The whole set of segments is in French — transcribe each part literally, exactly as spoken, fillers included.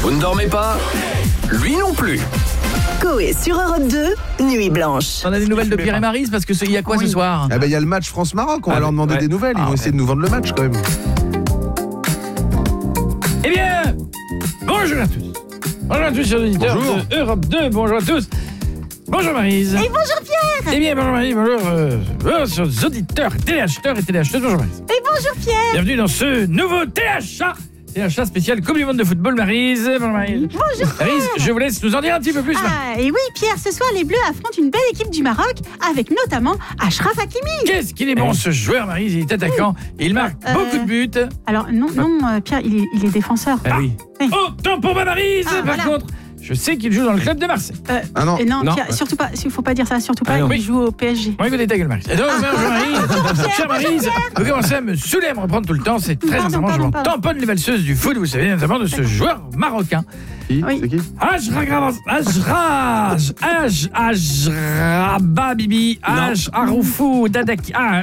Vous ne dormez pas? Lui non plus. Coé sur Europe deux, Nuit Blanche. On a des nouvelles de Pierre et Maryse parce que il y a quoi oui. ce soir? Ah ben il y a le match France-Maroc, on ah va leur demander ouais. des nouvelles, ils ah vont ouais. essayer de nous vendre le match quand même. Eh bien, bonjour à tous. Bonjour à tous, chers auditeurs Bonjour. de Europe deux, bonjour à tous. Bonjour Maryse. Et bonjour Pierre. Eh bien, bonjour Maryse, bonjour, euh, bonjour chers auditeurs, téléacheteurs et téléacheteuses, bonjour Maryse. Et bonjour Pierre. Bienvenue dans ce nouveau téléachat. Téléachat spécial Coupe du Monde de football, Maryse. Bonjour Maryse. Bonjour Pierre. Maryse, je vous laisse nous en dire un petit peu plus. Maryse. Ah, et oui Pierre, ce soir les Bleus affrontent une belle équipe du Maroc avec notamment Ashraf Hakimi. Qu'est-ce qu'il est bon ce joueur, Maryse, il est attaquant, et il marque Euh, beaucoup de buts. Alors non, non euh, Pierre, il est, il est défenseur. Ah oui. Oui. Autant pour ma Maryse, Ah, par voilà. contre, je sais qu'il joue dans le club de Marseille. Euh, Ah non. et non, Non. Pierre, surtout pas, il faut pas dire ça, surtout pas, Ah non. il joue au P S G. Bon, écoutez ta gueule, Maryse. Et donc, bonjour Maryse. Chère Maryse, vous commencez à me saouler, à me reprendre tout le temps. C'est très Pardon, sincèrement, je pardon, m'en pardon. tamponne les valseuses du foot, vous savez, notamment de ce joueur marocain. Qui Oui. C'est qui Ajragravas, Ajraj, Aj, Ajraba Bibi, Aj, Aroufou, Dadaki, Ah,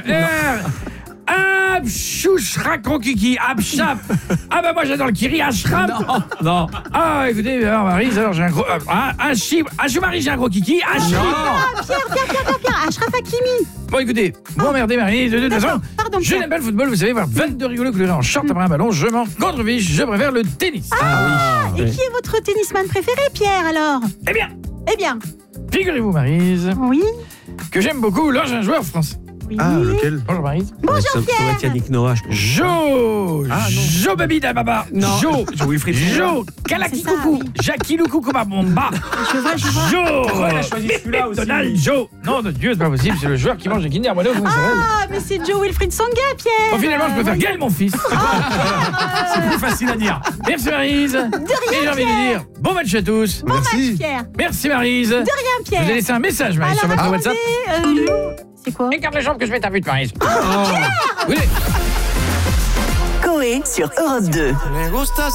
R, Abchouch, Rakrokiki, Abchap. Ah bah moi j'adore le Kiri, Ashraf. Non, non. Ah écoutez, alors Maryse, alors j'ai un gros. Ah, Achim, Marie, j'ai un gros kiki. Achim. Ah, Pierre, Pierre, Pierre, Pierre, Pierre, Ashraf Hakimi. Bon écoutez, vous emmerdez Maryse, de toute D'accord, façon, pardon, je Pierre. n'aime pas le football, vous savez, voir vingt-deux rigolos couler en short après un ballon, je m'en contrefiche, je préfère le tennis. Ah, et qui est votre tennisman préféré Pierre alors? Eh bien, Eh bien, figurez-vous Maryse, oui. que j'aime beaucoup l'engin joueur français. Oui. Ah, lequel Bonjour Maryse. Bonjour Ça, ça Pierre. doit être Yannick Noah, je pense. Jo, Jo Baby Dababa, Non. Jo, Jo Wilfried Jo, Kalaki C'est ça, Coucou, oui. Jackie Loukou Bomba, Je vois, je vois. Jo, Pourquoi elle a choisi celui-là aussi Donald, Jo. Non, de Dieu, c'est pas possible, c'est le joueur qui mange des Kinder Bueno, comment il s'appelle? Ah, mais c'est Joe Wilfried Songa, Pierre. Bon, finalement, je peux faire Gaël, mon fils. C'est plus facile à dire. Merci Maryse. De rien, Et j'ai envie de Pierre. dire, bon match à tous. Bon Merci. match, Pierre. Merci Maryse. De rien, Je vous ai Pierre. laissé un message, Maryse, sur Alors, votre attendez, WhatsApp. euh, c'est quoi? Écarte les jambes que je vais ta but, Maryse. Oui. Oh. Coé sur Europe deux. Me gusta